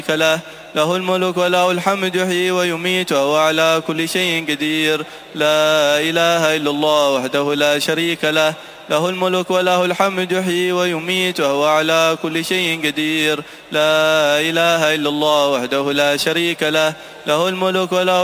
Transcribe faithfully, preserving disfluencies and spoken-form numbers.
له له الملك وله الحمد يحيي ويميت وهو على كل شيء قدير. لا إله إلا الله وحده لا شريك له له الملك وله الحمد يحيي ويميت وهو على كل شيء قدير. لا إله إلا الله وحده لا شريك له له الملك وله